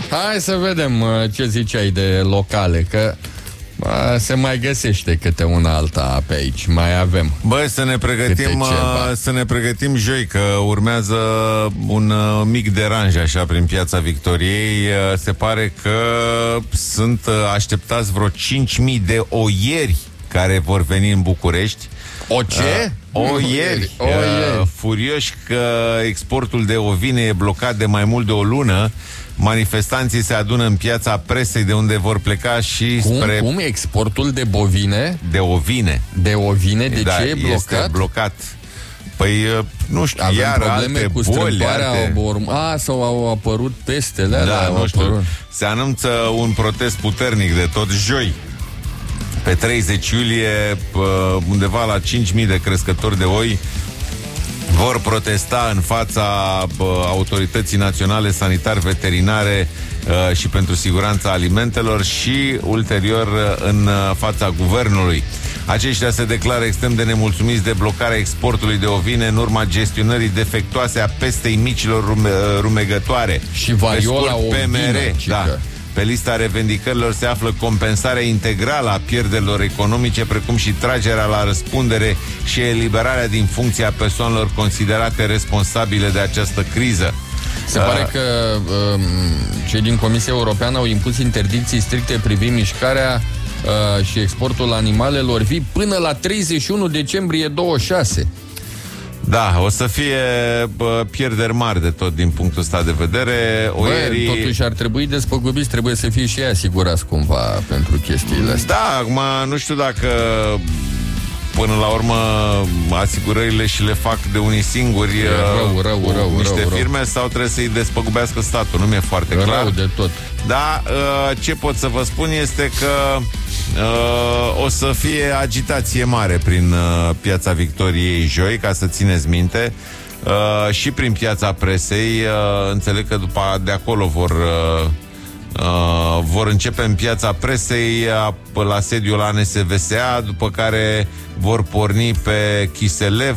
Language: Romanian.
Hai să vedem ce ziceai de locale, că se mai găsește câte una alta pe aici. Mai avem. Băi, să ne pregătim joi, că urmează un mic deranj așa prin Piața Victoriei. Se pare că sunt așteptați vreo 5.000 de oieri care vor veni în București. O ce? Oieri. Furioși că exportul de ovine e blocat de mai mult de o lună. Manifestanții se adună în Piața Presei, de unde vor pleca și spre... Cum? Exportul de bovine? De ovine. De ovine? De ce e blocat? Este blocat. Păi, nu știu, avem iar probleme alte cu strâmbarea sau au apărut pestele alea? Da, nu știu. Se anunță un protest puternic de tot joi. Pe 30 iulie, undeva la 5.000 de crescători de oi vor protesta în fața Autorității Naționale Sanitar-Veterinare și pentru Siguranța Alimentelor și ulterior în fața Guvernului. Aceștia se declară extrem de nemulțumiți de blocarea exportului de ovine în urma gestionării defectuoase a pestei micilor rumegătoare și variola ovină. Da. Pe lista revendicărilor se află compensarea integrală a pierderilor economice, precum și tragerea la răspundere și eliberarea din funcția persoanelor considerate responsabile de această criză. Se pare că cei din Comisia Europeană au impus interdicții stricte privind mișcarea și exportul animalelor vii până la 31 decembrie 26. Da, o să fie pierderi mari de tot din punctul ăsta de vedere. Totuși ar trebui despăgubiți, trebuie să fie și ei asigurați cumva pentru chestiile astea. Da, acum nu știu dacă până la urmă asigurările și le fac de unii singuri niște firme sau trebuie să-i despăgubească statul. Nu mi-e foarte clar. Rău de tot. Da, ce pot să vă spun este că o să fie agitație mare prin Piața Victoriei joi, ca să țineți minte, și prin Piața Presei. Înțeleg că după de acolo vor începe în Piața Presei, la sediul ANSVSA, după care vor porni pe Chiselev,